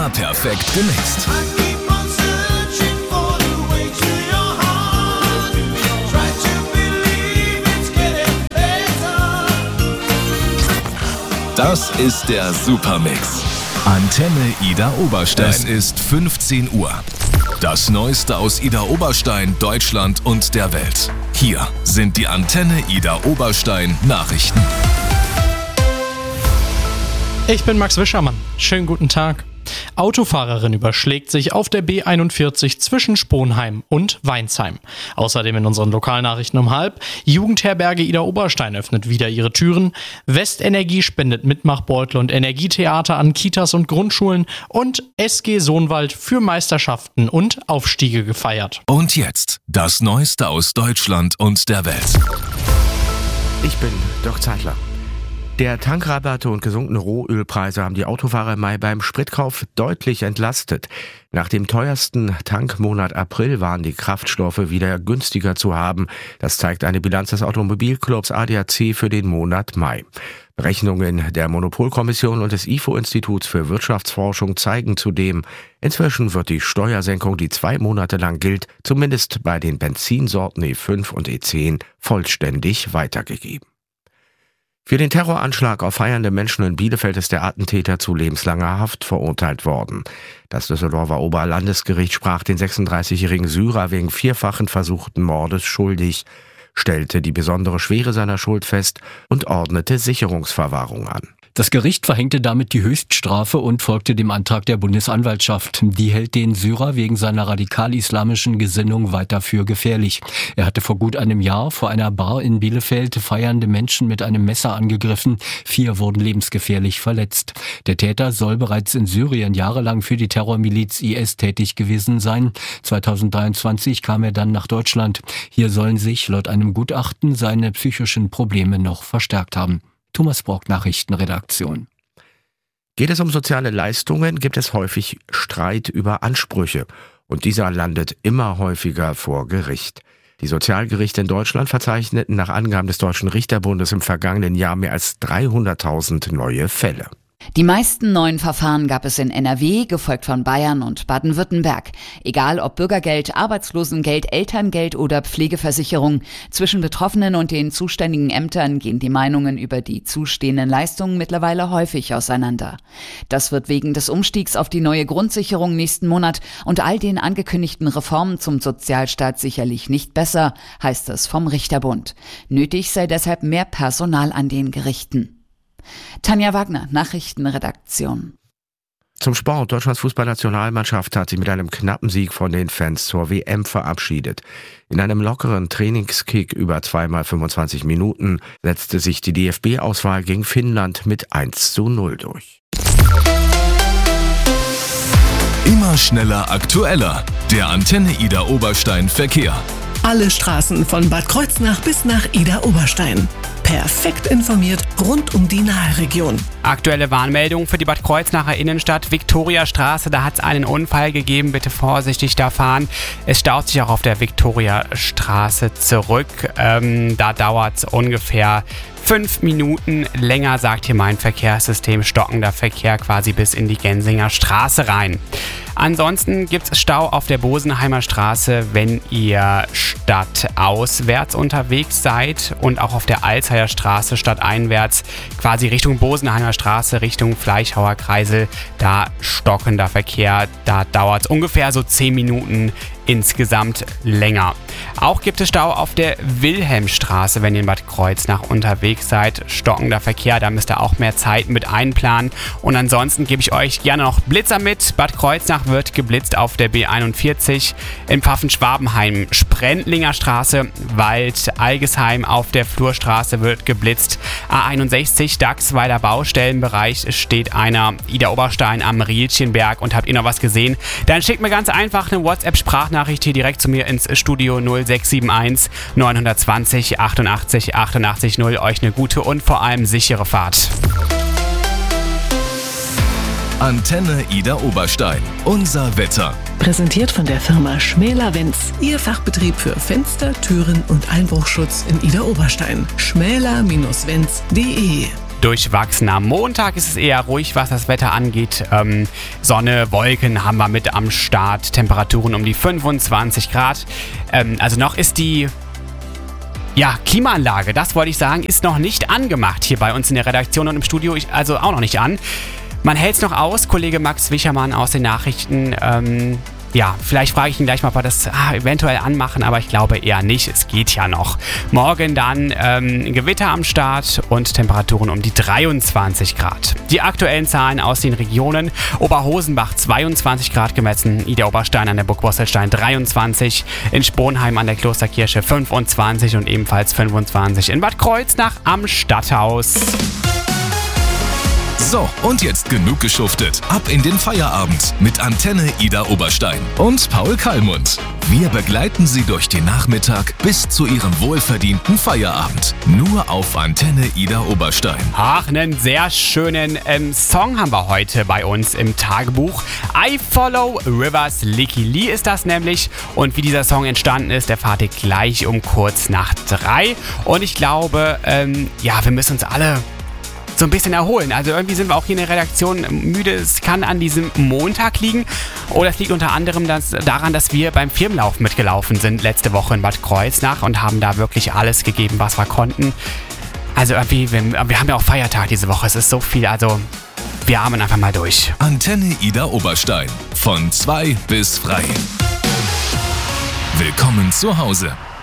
immer perfekt gemixt. Das ist der Supermix. Antenne Ida Oberstein. Es ist 15 Uhr. Das Neueste aus Ida Oberstein, Deutschland und der Welt. Hier sind die Antenne Ida Oberstein Nachrichten. Ich bin Max Wischermann. Schönen guten Tag. Autofahrerin überschlägt sich auf der B41 zwischen Sponheim und Weinsheim. Außerdem in unseren Lokalnachrichten um 12:30. Jugendherberge Ida Oberstein öffnet wieder ihre Türen. Westenergie spendet Mitmachbeutel und Energietheater an Kitas und Grundschulen. Und SG Sohnwald für Meisterschaften und Aufstiege gefeiert. Und jetzt das Neueste aus Deutschland und der Welt. Ich bin Dirk Zeitler. Der Tankrabatte und gesunkene Rohölpreise haben die Autofahrer im Mai beim Spritkauf deutlich entlastet. Nach dem teuersten Tankmonat April waren die Kraftstoffe wieder günstiger zu haben. Das zeigt eine Bilanz des Automobilclubs ADAC für den Monat Mai. Berechnungen der Monopolkommission und des IFO-Instituts für Wirtschaftsforschung zeigen zudem, inzwischen wird die Steuersenkung, die 2 Monate lang gilt, zumindest bei den Benzinsorten E5 und E10, vollständig weitergegeben. Für den Terroranschlag auf feiernde Menschen in Bielefeld ist der Attentäter zu lebenslanger Haft verurteilt worden. Das Düsseldorfer Oberlandesgericht sprach den 36-jährigen Syrer wegen 4-fachen versuchten Mordes schuldig, stellte die besondere Schwere seiner Schuld fest und ordnete Sicherungsverwahrung an. Das Gericht verhängte damit die Höchststrafe und folgte dem Antrag der Bundesanwaltschaft. Die hält den Syrer wegen seiner radikal-islamischen Gesinnung weiter für gefährlich. Er hatte vor gut einem Jahr vor einer Bar in Bielefeld feiernde Menschen mit einem Messer angegriffen. 4 wurden lebensgefährlich verletzt. Der Täter soll bereits in Syrien jahrelang für die Terrormiliz IS tätig gewesen sein. 2023 kam er dann nach Deutschland. Hier sollen sich laut einem Gutachten seine psychischen Probleme noch verstärkt haben. Thomas Brock, Nachrichtenredaktion. Geht es um soziale Leistungen, gibt es häufig Streit über Ansprüche. Und dieser landet immer häufiger vor Gericht. Die Sozialgerichte in Deutschland verzeichneten nach Angaben des Deutschen Richterbundes im vergangenen Jahr mehr als 300.000 neue Fälle. Die meisten neuen Verfahren gab es in NRW, gefolgt von Bayern und Baden-Württemberg. Egal ob Bürgergeld, Arbeitslosengeld, Elterngeld oder Pflegeversicherung, zwischen Betroffenen und den zuständigen Ämtern gehen die Meinungen über die zustehenden Leistungen mittlerweile häufig auseinander. Das wird wegen des Umstiegs auf die neue Grundsicherung nächsten Monat und all den angekündigten Reformen zum Sozialstaat sicherlich nicht besser, heißt es vom Richterbund. Nötig sei deshalb mehr Personal an den Gerichten. Tanja Wagner, Nachrichtenredaktion. Zum Sport. Deutschlands Fußballnationalmannschaft hat sich mit einem knappen Sieg von den Fans zur WM verabschiedet. In einem lockeren Trainingskick über 2x25 Minuten setzte sich die DFB-Auswahl gegen Finnland mit 1:0 durch. Immer schneller, aktueller. Der Antenne Ida Oberstein Verkehr. Alle Straßen von Bad Kreuznach bis nach Ida Oberstein. Perfekt informiert rund um die Nahregion. Aktuelle Warnmeldung für die Bad Kreuznacher Innenstadt, Viktoriastraße. Da hat es einen Unfall gegeben, bitte vorsichtig da fahren. Es staut sich auch auf der Viktoriastraße zurück. Da dauert es ungefähr 5 Minuten länger, sagt hier mein Verkehrssystem. Stockender Verkehr quasi bis in die Gensinger Straße rein. Ansonsten gibt es Stau auf der Bosenheimer Straße, wenn ihr stadtauswärts unterwegs seid, und auch auf der Alzheimer Straße stadteinwärts, quasi Richtung Bosenheimer Straße, Richtung Fleischhauer Kreisel, da stockender Verkehr, da dauert es ungefähr so 10 Minuten insgesamt länger. Auch gibt es Stau auf der Wilhelmstraße, wenn ihr in Bad Kreuznach unterwegs seid. Stockender Verkehr, da müsst ihr auch mehr Zeit mit einplanen. Und ansonsten gebe ich euch gerne noch Blitzer mit. Bad Kreuznach wird geblitzt auf der B41, in Pfaffenschwabenheim, Sprendlinger Straße, Wald-Algesheim auf der Flurstraße wird geblitzt. A61, Dachsweiler Baustellenbereich, steht einer, Ida Oberstein am Rielchenberg. Und habt ihr noch was gesehen? Dann schickt mir ganz einfach eine WhatsApp-Sprachnachricht hier direkt zu mir ins Studio 0671 920 88 88 0. Euch eine gute und vor allem sichere Fahrt. Antenne Ida Oberstein. Unser Wetter. Präsentiert von der Firma Schmäler-Wenz. Ihr Fachbetrieb für Fenster, Türen und Einbruchschutz in Ida Oberstein. schmäler-wenz.de durchwachsen. Am Montag ist es eher ruhig, was das Wetter angeht. Sonne, Wolken haben wir mit am Start. Temperaturen um die 25 Grad. Also noch ist die Klimaanlage, das wollte ich sagen, ist noch nicht angemacht hier bei uns in der Redaktion und im Studio, also auch noch nicht an. Man hält es noch aus, Kollege Max Wischermann aus den Nachrichten. Vielleicht frage ich ihn gleich mal, ob wir das eventuell anmachen, aber ich glaube eher nicht. Es geht ja noch. Morgen dann Gewitter am Start und Temperaturen um die 23 Grad. Die aktuellen Zahlen aus den Regionen: Oberhosenbach 22 Grad gemessen, Idar-Oberstein an der Burg Bostelstein 23, in Sponheim an der Klosterkirche 25 und ebenfalls 25 in Bad Kreuznach am Stadthaus. So, und jetzt genug geschuftet. Ab in den Feierabend mit Antenne Idar Oberstein und Paul Kallmund. Wir begleiten Sie durch den Nachmittag bis zu Ihrem wohlverdienten Feierabend. Nur auf Antenne Idar Oberstein. Ach, einen sehr schönen Song haben wir heute bei uns im Tagebuch. I Follow Rivers, Licky Lee ist das nämlich. Und wie dieser Song entstanden ist, erfahrt ihr gleich um kurz nach 3. Und ich glaube, wir müssen uns alle so ein bisschen erholen. Also irgendwie sind wir auch hier in der Redaktion müde. Es kann an diesem Montag liegen. Oder es liegt unter anderem daran, dass wir beim Firmenlauf mitgelaufen sind letzte Woche in Bad Kreuznach und haben da wirklich alles gegeben, was wir konnten. Also irgendwie, wir haben ja auch Feiertag diese Woche. Es ist so viel, also wir atmen einfach mal durch. Antenne Idar Oberstein. Von 2 bis frei. Willkommen zu Hause.